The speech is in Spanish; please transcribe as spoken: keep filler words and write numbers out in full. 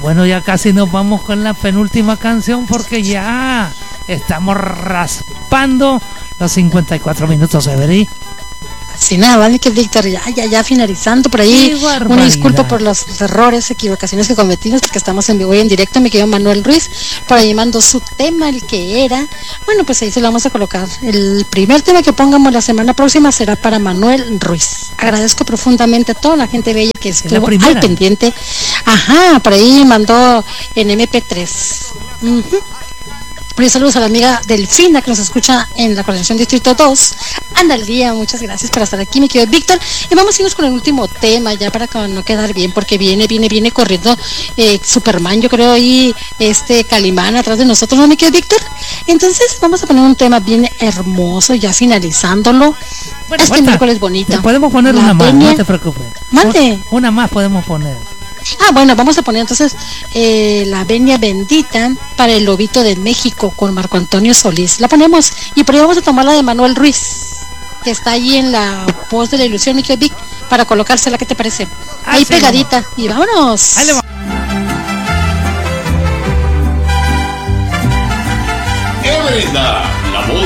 Bueno, ya casi nos vamos con la penúltima canción porque ya estamos raspando los cincuenta y cuatro minutos, Every. Sí, nada, vale que Víctor, ya, ya, ya finalizando por ahí, una disculpa por los errores, equivocaciones que cometimos, porque estamos en vivo y en directo. Me quedó Manuel Ruiz, por ahí mandó su tema, el que era, bueno, pues ahí se lo vamos a colocar. El primer tema que pongamos la semana próxima será para Manuel Ruiz. Agradezco profundamente a toda la gente bella que estuvo al pendiente. Ajá, por ahí mandó en eme pe tres. Uh-huh. Por ahí saludos a la amiga Delfina que nos escucha en la coordinación Distrito dos. Analía, muchas gracias por estar aquí, mi querido Víctor. Y vamos a irnos con el último tema ya para no quedar bien, porque viene, viene, viene corriendo eh, Superman, yo creo, y este Calimán atrás de nosotros, ¿no, mi querido Víctor? Entonces vamos a poner un tema bien hermoso, ya finalizándolo. Bueno, este miércoles bonito. Podemos poner la una más, no te preocupes. Mande. Una más podemos poner. Ah, bueno, vamos a poner entonces eh, la venia bendita para el lobito de México con Marco Antonio Solís. La ponemos y por ahí vamos a tomar la de Manuel Ruiz, que está ahí en la voz de la ilusión, mi querido Vic, para colocársela. ¿Qué te parece? Ah, ahí sí, pegadita. Vamos. Y vámonos. Ahí le vamos. Everida.